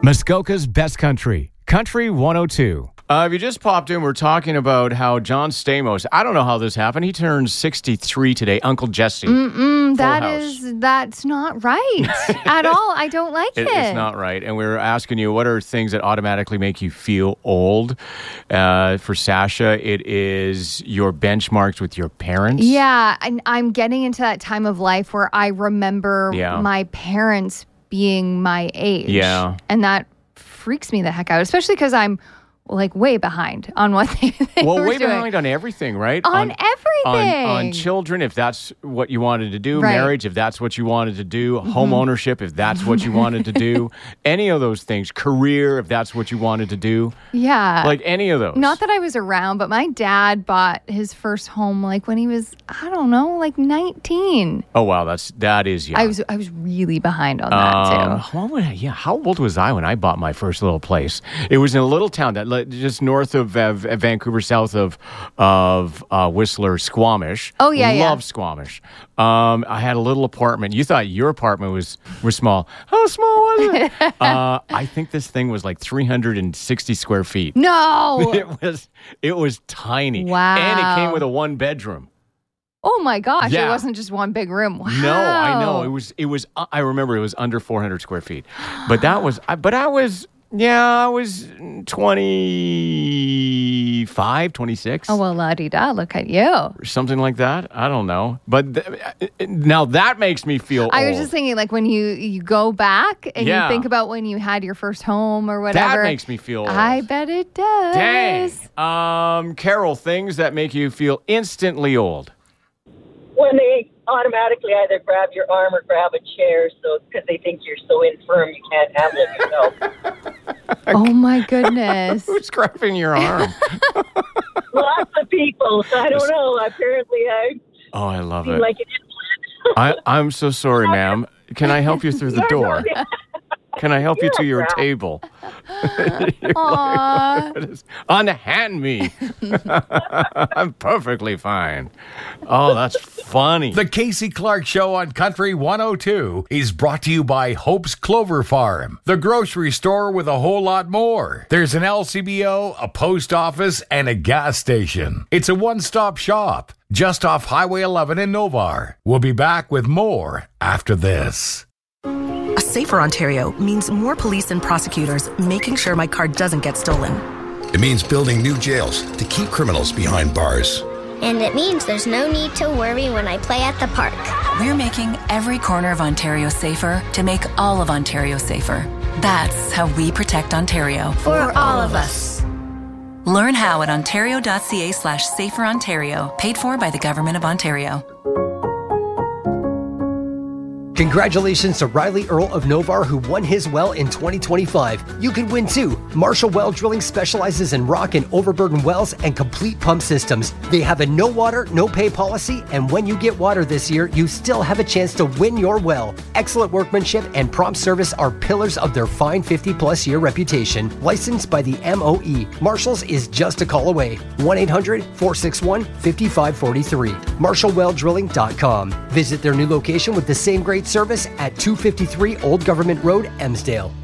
Muskoka's Best Country, Country 102. If you just popped in, we're talking about how John Stamos, I don't know how this happened. He turns 63 today, Uncle Jesse. That's not right at all. I don't like it. It's not right. And we're asking you, what are things that automatically make you feel old? For Sasha, it is your benchmarks with your parents. Yeah, and I'm getting into that time of life where I remember my parents being my age. Yeah. And that freaks me the heck out, especially because I'm like way behind on what they were way doing. behind on everything, right? On everything. On children, if that's what you wanted to do. Right. Marriage, if that's what you wanted to do. Home ownership, if that's what you wanted to do. Any of those things. Career, if that's what you wanted to do. Yeah. Like any of those. Not that I was around, but my dad bought his first home like when he was, I don't know, like 19. Oh, wow. That is young. I was really behind on that too. How old was I when I bought my first little place? It was in a little town that just north of Vancouver, south of Whistler, Squamish. Oh, yeah, Love Squamish. I had a little apartment. You thought your apartment was small. How small was it? I think this thing was like 360 square feet. No! It was tiny. Wow. And it came with a one bedroom. Oh my gosh, Yeah. It wasn't just one big room. Wow. No, I know. It was I remember it was under 400 square feet. But I was 25, 26. Oh, well, la-di-da, look at you. Something like that. I don't know. But now that makes me feel I was old. just thinking, like, when you go back and you think about when you had your first home or whatever. That makes me feel old. I bet it does. Dang. Carol, things that make you feel instantly old. When they automatically either grab your arm or grab a chair, so because they think you're so infirm you can't handle it yourself. Oh my goodness. Who's grabbing your arm? Lots of people. I don't know. Apparently, I love seem it. like an invalid. I'm so sorry, ma'am. Can I help you through the door? Can I help you to your table? Aww. Unhand me. I'm perfectly fine. Oh, that's funny. The Casey Clark Show on Country 102 is brought to you by Hope's Clover Farm, the grocery store with a whole lot more. There's an LCBO, a post office, and a gas station. It's a one-stop shop just off Highway 11 in Novar. We'll be back with more after this. A safer Ontario means more police and prosecutors making sure my car doesn't get stolen. It means building new jails to keep criminals behind bars. And it means there's no need to worry when I play at the park. We're making every corner of Ontario safer to make all of Ontario safer. That's how we protect Ontario. For all of us. Learn how at ontario.ca/saferontario, paid for by the Government of Ontario. Congratulations to Riley Earl of Novar, who won his well in 2025. You could win too. Marshall Well Drilling specializes in rock and overburden wells and complete pump systems. They have a no water, no pay policy, and when you get water this year, you still have a chance to win your well. Excellent workmanship and prompt service are pillars of their fine 50-plus year reputation. Licensed by the MOE, Marshall's is just a call away. 1-800-461-5543. MarshallWellDrilling.com. Visit their new location with the same great service at 253 Old Government Road, Emsdale.